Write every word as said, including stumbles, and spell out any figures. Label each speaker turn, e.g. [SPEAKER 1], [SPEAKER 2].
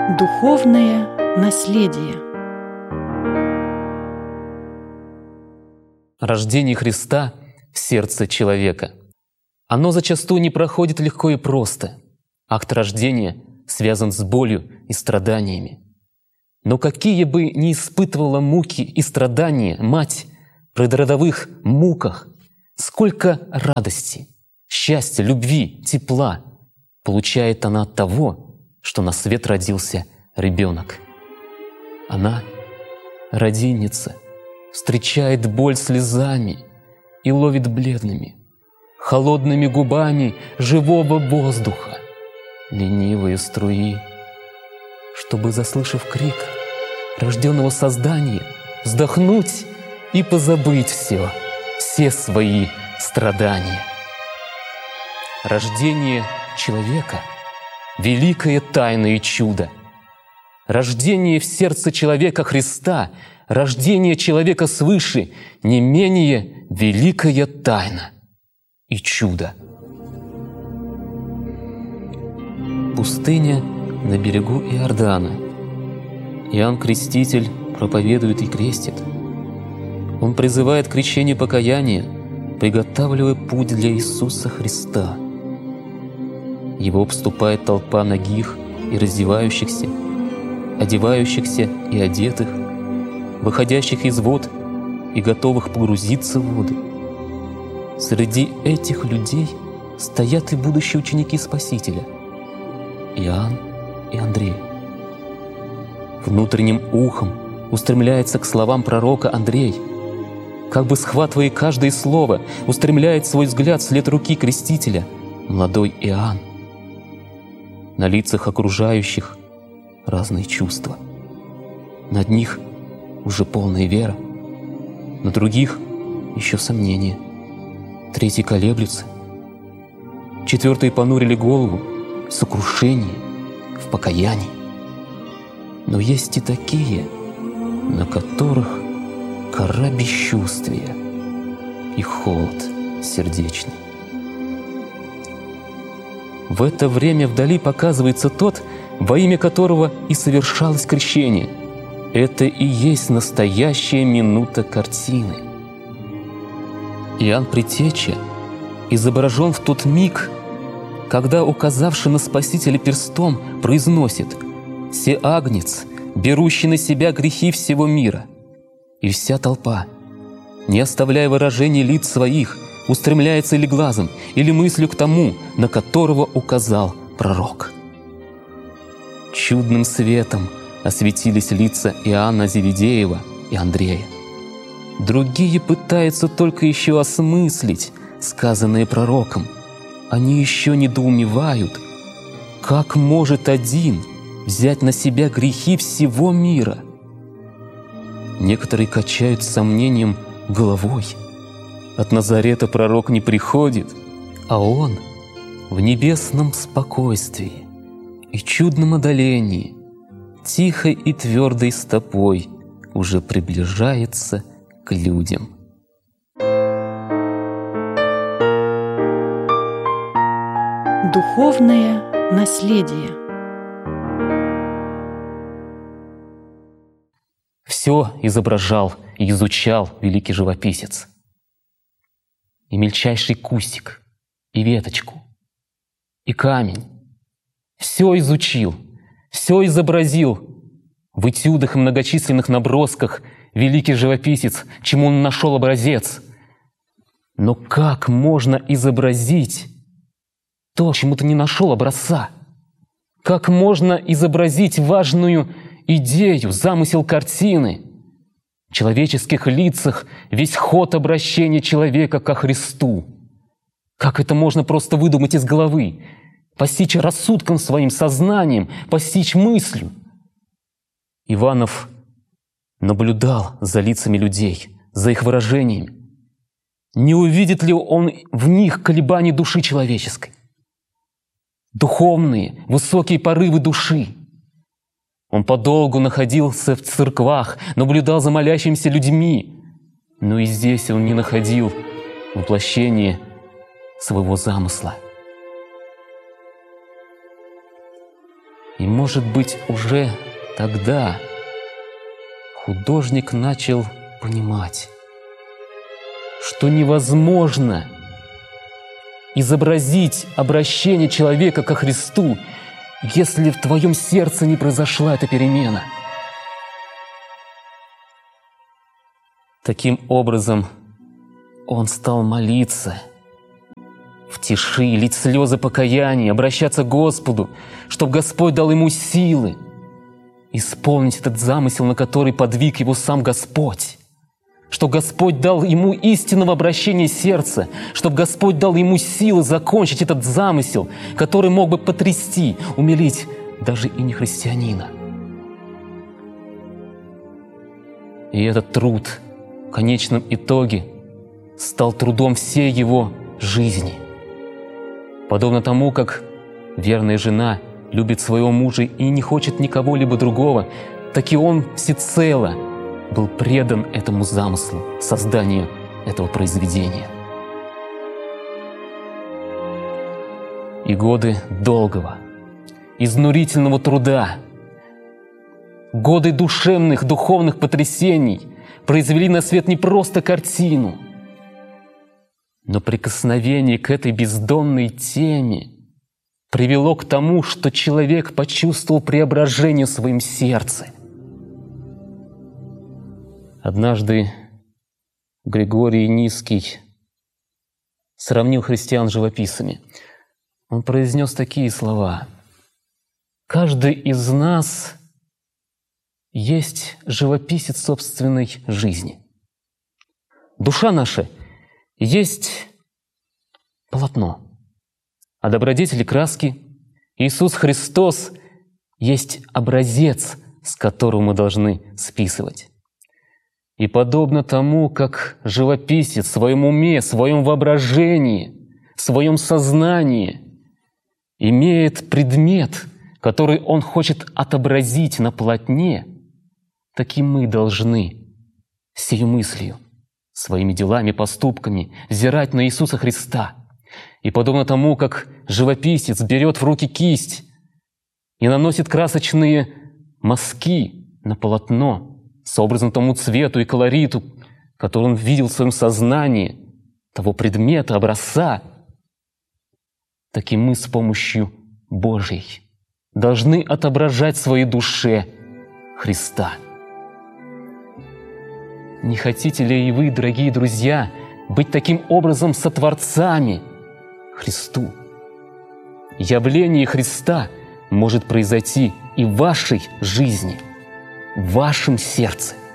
[SPEAKER 1] Духовное наследие.
[SPEAKER 2] Рождение Христа в сердце человека. Оно зачастую не проходит легко и просто. Акт рождения связан с болью и страданиями. Но какие бы ни испытывала муки и страдания мать при родовых муках, сколько радости, счастья, любви, тепла получает она от того, что на свет родился ребенок. Она, родильница, встречает боль слезами и ловит бледными, холодными губами живого воздуха ленивые струи, чтобы, заслышав крик рожденного создания, вздохнуть и позабыть все, все свои страдания. Рождение человека — великое тайна и чудо. Рождение в сердце человека Христа, рождение человека свыше — не менее великая тайна и чудо. Пустыня на берегу Иордана. Иоанн Креститель проповедует и крестит. Он призывает к крещению покаяния, приготавливая путь для Иисуса Христа. Его обступает толпа нагих и раздевающихся, одевающихся и одетых, выходящих из вод и готовых погрузиться в воды. Среди этих людей стоят и будущие ученики Спасителя — Иоанн и Андрей. Внутренним ухом устремляется к словам пророка Андрей. Как бы схватывая каждое слово, устремляет свой взгляд вслед руки Крестителя молодой Иоанн. На лицах окружающих разные чувства. На одних уже полная вера, на других еще сомнения. Третьи колеблются, четвертые понурили голову в сокрушении, в покаянии. Но есть и такие, на которых кора бесчувствия и холод сердечный. В это время вдали показывается тот, во имя которого и совершалось крещение. Это и есть настоящая минута картины. Иоанн Предтеча изображен в тот миг, когда, указавший на Спасителя перстом, произносит: «Се агнец, берущий на себя грехи всего мира». И вся толпа, не оставляя выражений лиц своих, устремляется или глазом, или мыслью к тому, на которого указал пророк. Чудным светом осветились лица Иоанна Зеведеева и Андрея. Другие пытаются только еще осмыслить сказанное пророком. Они еще недоумевают, как может один взять на себя грехи всего мира. Некоторые качают с сомнением головой. От Назарета пророк не приходит, а он в небесном спокойствии и чудном одолении, тихой и твердой стопой уже приближается к людям.
[SPEAKER 1] Духовное наследие.
[SPEAKER 2] Все изображал и изучал великий живописец. И мельчайший кустик, и веточку, и камень. Все изучил, все изобразил. В этюдах и многочисленных набросках великий живописец, чему он нашел образец. Но как можно изобразить то, чему ты не нашел образца? Как можно изобразить важную идею, замысел картины? В человеческих лицах весь ход обращения человека ко Христу. Как это можно просто выдумать из головы, постичь рассудком своим, сознанием, постичь мыслью? Иванов наблюдал за лицами людей, за их выражениями. Не увидит ли он в них колебаний души человеческой? Духовные, высокие порывы души. Он подолгу находился в церквах, наблюдал за молящимися людьми, но и здесь он не находил воплощения своего замысла. И, может быть, уже тогда художник начал понимать, что невозможно изобразить обращение человека ко Христу, если в твоем сердце не произошла эта перемена. Таким образом, он стал молиться, в тиши лить слезы покаяния, обращаться к Господу, чтобы Господь дал ему силы исполнить этот замысел, на который подвиг его сам Господь. Чтобы Господь дал ему истинного обращения сердца, чтобы Господь дал ему силы закончить этот замысел, который мог бы потрясти, умилить даже и не христианина. И этот труд в конечном итоге стал трудом всей его жизни. Подобно тому, как верная жена любит своего мужа и не хочет никого либо другого, так и он всецело был предан этому замыслу, созданию этого произведения. И годы долгого, изнурительного труда, годы душевных, духовных потрясений произвели на свет не просто картину, но прикосновение к этой бездонной теме привело к тому, что человек почувствовал преображение в своем сердце. Однажды Григорий Низкий сравнил христиан с живописцами. Он произнес такие слова: «Каждый из нас есть живописец собственной жизни. Душа наша есть полотно, а добродетели краски. Иисус Христос есть образец, с которым мы должны списывать. И подобно тому, как живописец в своем уме, в своем воображении, в своем сознании имеет предмет, который он хочет отобразить на полотне, так и мы должны сей мыслью, своими делами, поступками взирать на Иисуса Христа. И подобно тому, как живописец берет в руки кисть и наносит красочные мазки на полотно с образом тому цвету и колориту, который он видел в своем сознании, того предмета, образца, так и мы с помощью Божьей должны отображать в своей душе Христа. Не хотите ли и вы, дорогие друзья, быть таким образом сотворцами Христу? Явление Христа может произойти и в вашей жизни, в вашем сердце.